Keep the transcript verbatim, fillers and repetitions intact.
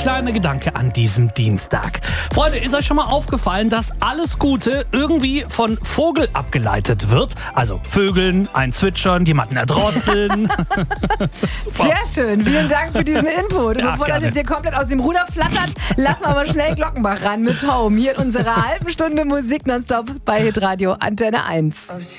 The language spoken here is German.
kleiner Gedanke an diesem Dienstag. Freunde, ist euch schon mal aufgefallen, dass alles Gute irgendwie von Vogel abgeleitet wird? Also Vögeln, ein Zwitschern, jemanden erdrosseln. Sehr schön, vielen Dank für diesen Input. Und Ja, bevor das gerne. jetzt hier komplett aus dem Ruder flattert, lassen wir mal schnell Glockenbach ran mit Home. Hier in unserer halben Stunde Musik nonstop bei Hitradio Antenne eins.